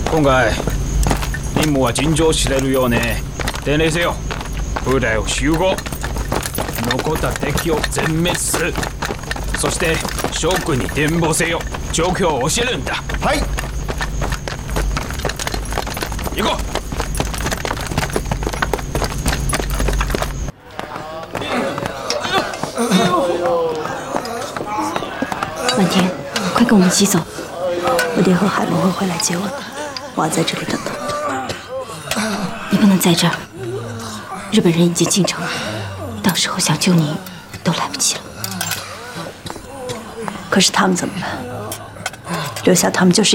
今回任務は尋常視されるようね。伝令せよ。部隊を集合。残った敵を全滅する。そして諸君に伝報せよ。状況を教えるんだ。 はい。 行こう。 满天，快跟我们一起走。我爹和海龙会回来接我的，我要在这里等他。你不能在这儿，日本人已经进城了，到时候想救你都来不及了。可是他们怎么办？留下他们就是